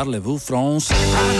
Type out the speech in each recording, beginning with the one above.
Parlez-vous France?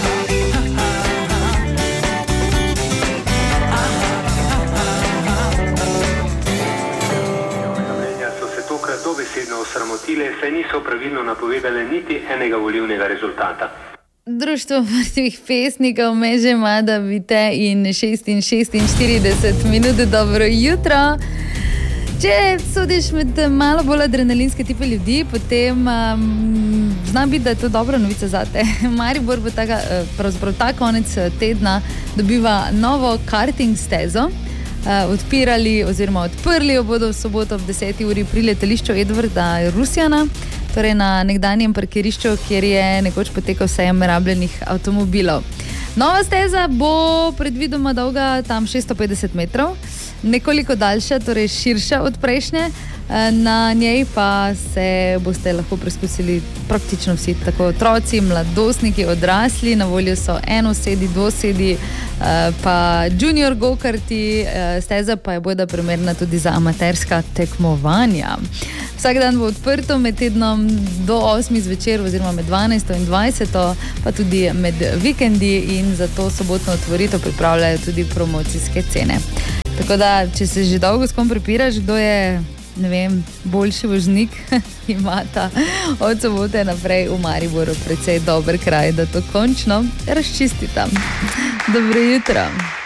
Dobesedno osramotile, saj niso pravilno napovedale niti enega volilnega rezultata. Društvo mrtvih pesnikov me že ima, da vidite in 46 minut, dobro jutro. Če sodiš med malo bolj adrenalinske tipe ljudi, potem zna biti, da je to dobra novica zate. Maribor bo pravzaprav ta konec tedna dobiva novo karting stezo. Odprli jo bodo v soboto ob 10. uri pri letališču Edvarda Rusjana, torej na nekdanjem parkirišču, kjer je nekoč potekal sejem rabljenih avtomobilov. Nova steza bo predvidoma dolga tam 650 metrov, nekoliko daljša, torej širša od prejšnje. Na njej pa se boste lahko preskusili praktično vsi, tako otroci, mladostniki, odrasli. Na voljo so enosedi, dvosedi, pa junior go-karti, steza pa je bojda primerna tudi za amaterska tekmovanja. Vsak dan bo odprto med tednom do 8 zvečer oziroma med 12 in 20, pa tudi med vikendi in za to sobotno otvoritev pripravljajo tudi promocijske cene. Tako da, če se že dolgo s kom prepiraš, kdo je, ne vem, boljši vožnik, imata od sobote naprej v Mariboru precej dober kraj, da to končno razčistita. Dobro jutro.